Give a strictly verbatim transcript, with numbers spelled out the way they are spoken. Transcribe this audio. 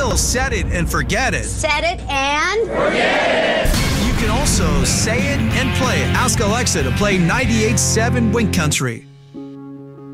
will set it and forget it. Set it and You can also say it and play it. Ask Alexa to play ninety-eight point seven Wink Country.